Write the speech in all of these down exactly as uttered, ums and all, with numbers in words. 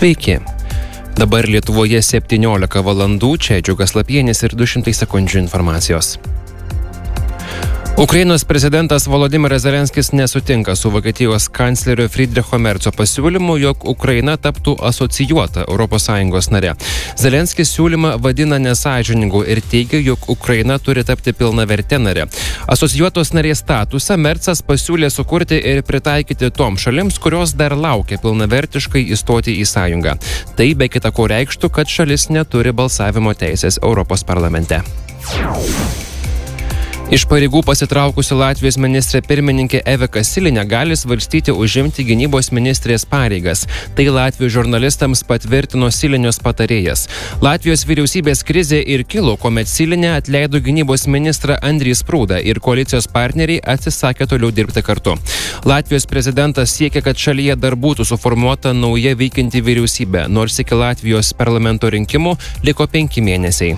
Sveiki. Dabar Lietuvoje septyniolika valandų, čia Džiugas Lapienis ir du šimtai sekundžių informacijos. Ukrainos prezidentas Volodymyras Zelenskis nesutinka su Vokietijos kanclerio Friedricho Merco pasiūlymu, jog Ukraina taptų asocijuota Europos Sąjungos nare. Zelenskis siūlymą vadina nesąžiningu ir teigia, jog Ukraina turi tapti pilnaverte nare. Asocijuotos narės statusą Mercas pasiūlė sukurti ir pritaikyti toms šalims, kurios dar laukia pilnavertiškai įstoti į sąjungą. Tai be kita ko reikštų, kad šalis neturi balsavimo teisės Europos parlamente. Iš pareigų pasitraukusi Latvijos ministrė pirmininkė Evika Silinė gali svarstyti užimti gynybos ministrės pareigas. Tai Latvijos žurnalistams patvirtino Silinios patarėjas. Latvijos vyriausybės krizė ir kilo, kuomet Silinė atleido gynybos ministrą Andrį Sprūdą ir koalicijos partneriai atsisakė toliau dirbti kartu. Latvijos prezidentas siekia, kad šalyje dar būtų suformuota nauja veikianti vyriausybė, nors iki Latvijos parlamento rinkimų liko penki mėnesiai.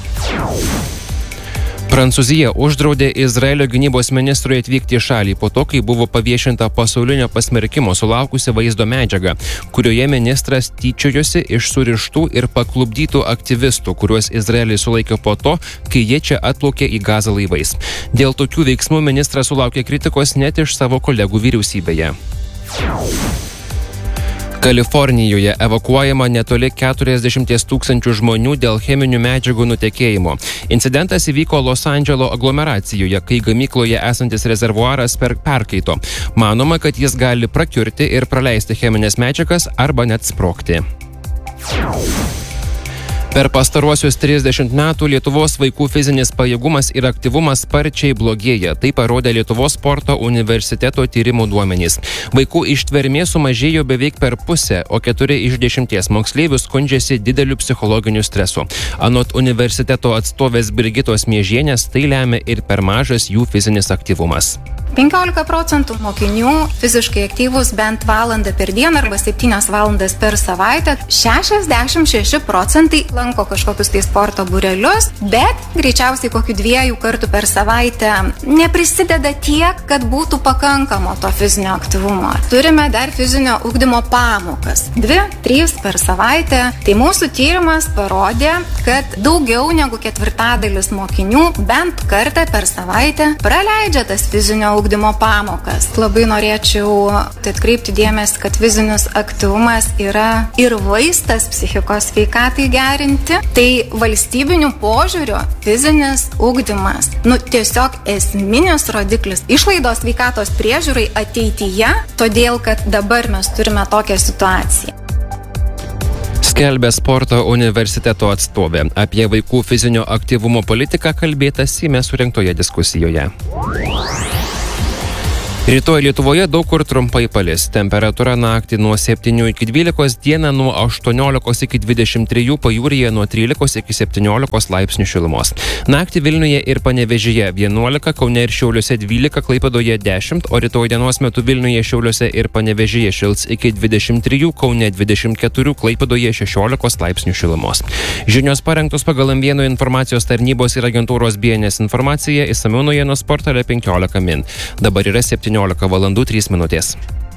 Prancūzija uždraudė Izraelio gynybos ministrui atvykti į šalį po to, kai buvo paviešinta pasaulinio pasmerkimo sulaukusi vaizdo medžiaga, kurioje ministras tyčiojosi iš surištų ir paklupdytų aktyvistų, kuriuos Izraelis sulaikė po to, kai jie čia atplaukė į Gazą laivais. Dėl tokių veiksmų ministras sulaukė kritikos net iš savo kolegų vyriausybėje. Kalifornijoje evakuojama netoli keturiasdešimt tūkstančių žmonių dėl cheminių medžiagų nutekėjimo. Incidentas įvyko Los Andželo aglomeracijoje, kai gamykloje esantis rezervuaras per perkaito. Manoma, kad jis gali prakiurti ir praleisti cheminės medžiagas arba net sprogti. Per pastaruosius trisdešimt metų Lietuvos vaikų fizinis pajėgumas ir aktyvumas sparčiai blogėja. Tai parodė Lietuvos sporto universiteto tyrimų duomenys. Vaikų ištvermė sumažėjo beveik per pusę, o keturi iš dešimties moksleivių skundžiasi dideliu psichologiniu stresu. Anot universiteto atstovės Brigitos Miežienės, tai lemia ir per mažas jų fizinis aktyvumas. penkiolika procentų mokinių fiziškai aktyvūs bent valandą per dieną arba septynias valandas per savaitę. šešiasdešimt šeši procentai lanko kažkokius tai sporto būrelius, bet greičiausiai kokių dviejų kartų per savaitę neprisideda tiek, kad būtų pakankamo to fizinio aktyvumo. Turime dar fizinio ugdymo pamokas. Dvi, trys per savaitę. Tai mūsų tyrimas parodė, kad daugiau negu ketvirtadalis mokinių bent kartą per savaitę praleidžia tas fizinio ugdymo pamokas. Labai norėčiau atkreipti dėmesį, kad fizinis aktyvumas yra ir vaistas psichikos sveikatai gerinti. Tai valstybinių požiūrių fizinis ugdymas, nu tiesiog esminis rodiklis išlaidos sveikatos priežiūrai ateityje, todėl kad dabar mes turime tokią situaciją. Skelbia sporto universiteto atstovė. Apie vaikų fizinio aktyvumo politiką kalbėta Seime surengtoje diskusijoje. Rytoj Lietuvoje daug kur trumpai palis. Temperatūra naktį nuo septynių iki dvylikos, dieną nuo aštuoniolikos iki dvidešimt trijų, pajūryje nuo trylikos iki septyniolikos laipsnių šilumos. Naktį Vilniuje ir Panevėžyje vienuolika, Kaune ir Šiauliuose dvylika, Klaipėdoje dešimt, o rytoj dienos metu Vilniuje, Šiauliuose ir Panevėžyje šils iki dvidešimt trijų, Kaune dvidešimt keturių, Klaipėdoje šešiolikos laipsnių šilumos. Žinios parengtos pagal M vienas informacijos tarnybos ir agentūros B N S informaciją, išsamiau naujienų portale penkiolika min. Dabar yra septyniolika valandų trys minutės.